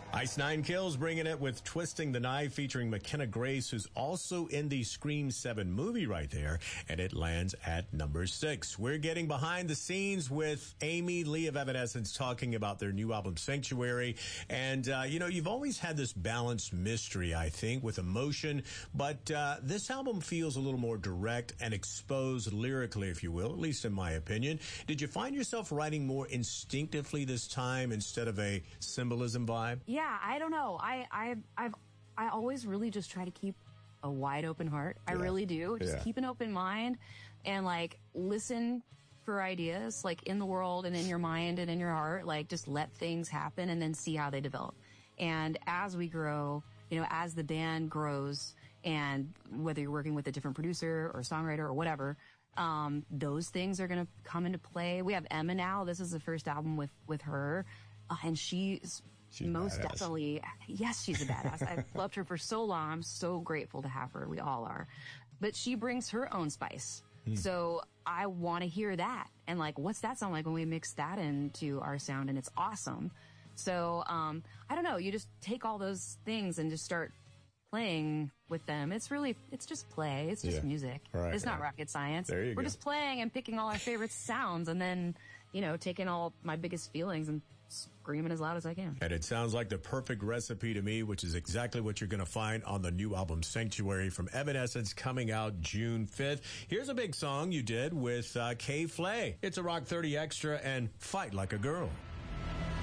Ice Nine Kills bringing it with Twisting the Knife featuring McKenna Grace, who's also in the Scream 7 movie right there, and it lands at number 6. We're getting behind the scenes with Amy Lee of Evanescence talking about their new album Sanctuary. And, you've always had this balanced mystery, I think, with emotion, but this album feels a little more direct and exposed lyrically, if you will, at least in my opinion. Did you find yourself writing more instinctively this time instead of a symbolism vibe? Yeah, I don't know. I always really just try to keep a wide open heart. I really do. Just keep an open mind and listen for ideas in the world and in your mind and in your heart. Just let things happen and then see how they develop. And as we grow, as the band grows, and whether you're working with a different producer or songwriter or whatever, those things are going to come into play. We have Emma now. This is the first album with her, and she's most badass. Definitely, yes, she's a badass. I've loved her for so long. I'm so grateful to have her. We all are. But she brings her own spice. So I want to hear that. And what's that sound like when we mix that into our sound? And it's awesome. So, I don't know. You just take all those things and just start playing with them. It's just play. It's just music. Right, it's not rocket science. There you We're go. just playing and picking all our favorite sounds and then, taking all my biggest feelings and screaming as loud as I can. And it sounds like the perfect recipe to me, which is exactly what you're going to find on the new album Sanctuary from Evanescence, coming out June 5th. Here's a big song you did with Kay Flay. It's a Rock 30 Extra and Fight Like a Girl.